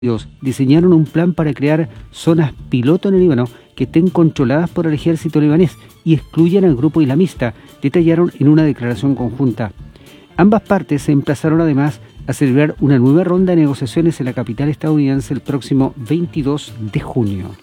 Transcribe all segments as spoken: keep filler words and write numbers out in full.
diseñaron un plan para crear zonas piloto en el Líbano que estén controladas por el ejército libanés y excluyan al grupo islamista, detallaron en una declaración conjunta. Ambas partes se emplazaron además a celebrar una nueva ronda de negociaciones en la capital estadounidense el próximo veintidós de junio.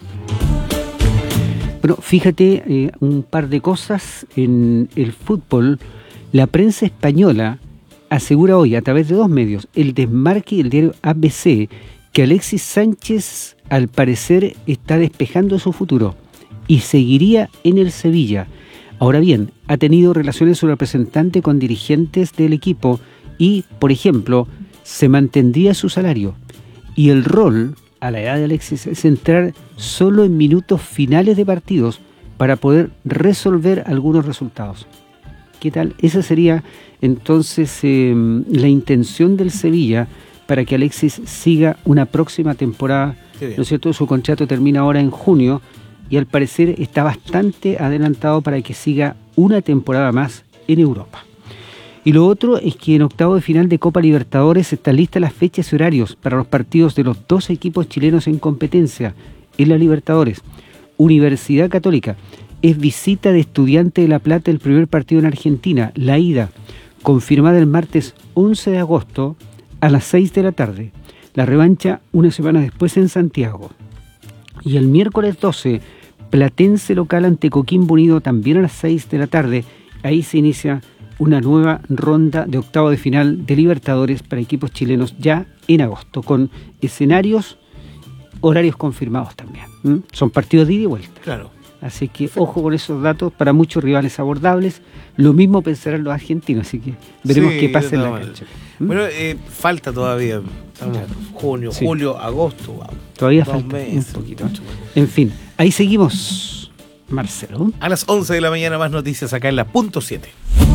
Bueno, fíjate eh, un par de cosas en el fútbol. La prensa española asegura hoy a través de dos medios, El Desmarque y el diario A B C, que Alexis Sánchez al parecer está despejando su futuro y seguiría en el Sevilla. Ahora bien, ha tenido relaciones su representante con dirigentes del equipo y, por ejemplo, se mantendría su salario. Y el rol, a la edad de Alexis, es entrar solo en minutos finales de partidos para poder resolver algunos resultados. ¿Qué tal? Esa sería entonces eh, la intención del Sevilla para que Alexis siga una próxima temporada, ¿no es cierto? Su contrato termina ahora en junio y al parecer está bastante adelantado para que siga una temporada más en Europa. Y lo otro es que en octavo de final de Copa Libertadores están listas las fechas y horarios para los partidos de los dos equipos chilenos en competencia en la Libertadores. Universidad Católica es visita de Estudiantes de La Plata el primer partido en Argentina, la ida, confirmada el martes once de agosto a las seis de la tarde. La revancha una semana después en Santiago. Y el miércoles doce, Platense local ante Coquimbo Unido también a las seis de la tarde. Ahí se inicia una nueva ronda de octavo de final de Libertadores para equipos chilenos ya en agosto, con escenarios, horarios confirmados también. ¿Mm? Son partidos de ida y vuelta. Claro. Así que ojo con esos datos para muchos rivales abordables. Lo mismo pensarán los argentinos, así que veremos sí, qué pasa en la cancha. ¿Mm? Bueno, eh, falta todavía. Estamos claro. junio, sí. julio, agosto. Wow. Todavía Dos falta meses, un poquito. En fin, ahí seguimos, Marcelo. A las once de la mañana más noticias acá en la punto siete.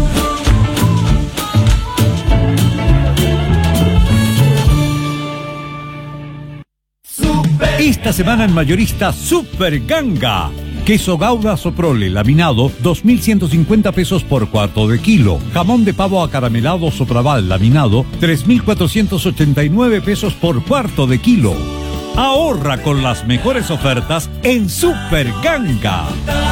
Esta semana en Mayorista Super Ganga. Queso Gouda Soprole laminado, dos mil ciento cincuenta pesos por cuarto de kilo. Jamón de pavo acaramelado Sopraval laminado, tres mil cuatrocientos ochenta y nueve pesos por cuarto de kilo. Ahorra con las mejores ofertas en Super Ganga.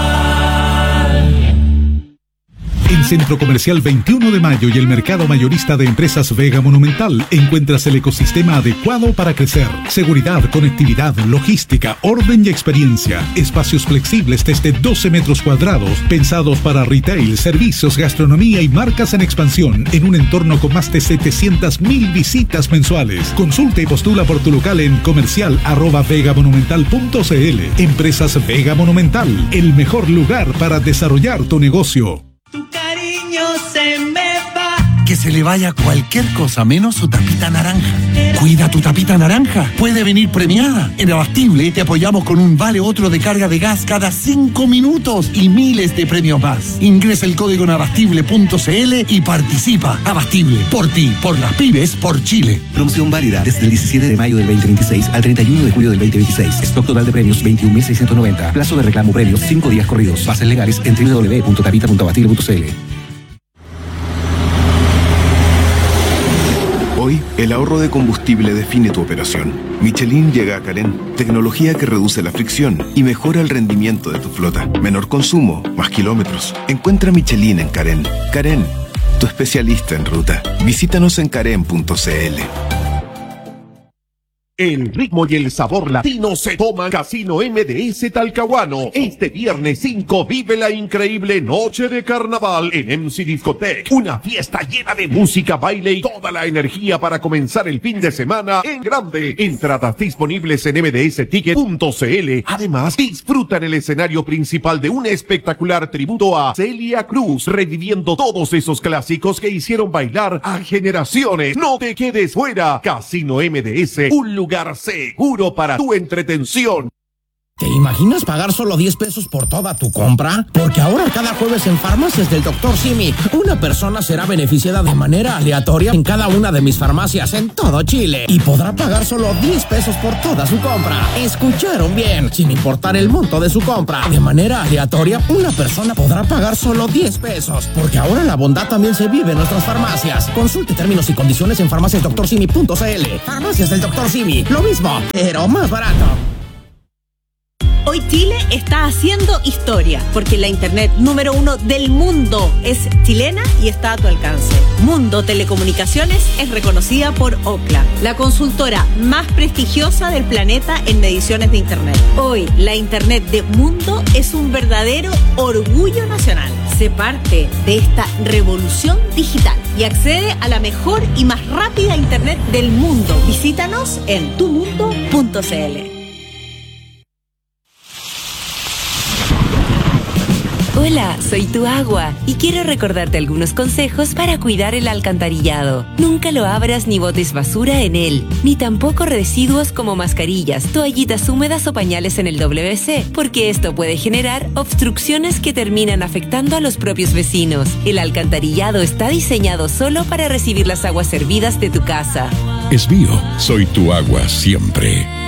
En Centro Comercial veintiuno de Mayo y el Mercado Mayorista de Empresas Vega Monumental encuentras el ecosistema adecuado para crecer. Seguridad, conectividad, logística, orden y experiencia. Espacios flexibles desde doce metros cuadrados, pensados para retail, servicios, gastronomía y marcas en expansión, en un entorno con más de setecientas mil visitas mensuales. Consulta y postula por tu local en comercial arroba vegamonumental punto cl. Empresas Vega Monumental, el mejor lugar para desarrollar tu negocio. Tu cariño se me va. Que se le vaya cualquier cosa menos su tapita naranja. Cuida tu tapita naranja. Puede venir premiada. En Abastible te apoyamos con un vale otro de carga de gas cada cinco minutos y miles de premios más. Ingresa el código en abastible punto cl y participa. Abastible, por ti, por las pymes, por Chile. Promoción válida desde el diecisiete de mayo del veinte veintiséis al treinta y uno de julio del veinte veintiséis. Stock total de premios veintiún mil seiscientos noventa. Plazo de reclamo premios cinco días corridos. Bases legales en doble u doble u doble u punto tapita punto abastible punto cl. Hoy, el ahorro de combustible define tu operación. Michelin llega a Carén, tecnología que reduce la fricción y mejora el rendimiento de tu flota. Menor consumo, más kilómetros. Encuentra Michelin en Carén. Carén, tu especialista en ruta. Visítanos en carén punto cl. El ritmo y el sabor latino se toma en Casino M D S Talcahuano. Este viernes cinco vive la increíble Noche de Carnaval en M C Discotech. Una fiesta llena de música, baile y toda la energía para comenzar el fin de semana en grande. Entradas disponibles en m d s ticket punto cl. Además, disfruta en el escenario principal de un espectacular tributo a Celia Cruz, reviviendo todos esos clásicos que hicieron bailar a generaciones. No te quedes fuera. Casino M D S, un lugar seguro para tu entretención. ¿Te imaginas pagar solo diez pesos por toda tu compra? Porque ahora cada jueves en Farmacias del doctor Simi, una persona será beneficiada de manera aleatoria en cada una de mis farmacias en todo Chile y podrá pagar solo diez pesos por toda su compra. ¿Escucharon bien? Sin importar el monto de su compra, de manera aleatoria, una persona podrá pagar solo diez pesos. Porque ahora la bondad también se vive en nuestras farmacias. Consulte términos y condiciones en farmacias doctor simi punto c l. Farmacias del doctor Simi, lo mismo, pero más barato. Hoy Chile está haciendo historia, porque la internet número uno del mundo es chilena y está a tu alcance. Mundo Telecomunicaciones es reconocida por Ookla, la consultora más prestigiosa del planeta en mediciones de internet. Hoy, la internet de Mundo es un verdadero orgullo nacional. Sé parte de esta revolución digital y accede a la mejor y más rápida internet del mundo. Visítanos en tu mundo punto c l. Hola, soy tu agua y quiero recordarte algunos consejos para cuidar el alcantarillado. Nunca lo abras ni botes basura en él, ni tampoco residuos como mascarillas, toallitas húmedas o pañales en el W C, porque esto puede generar obstrucciones que terminan afectando a los propios vecinos. El alcantarillado está diseñado solo para recibir las aguas servidas de tu casa. Es mío, soy tu agua siempre.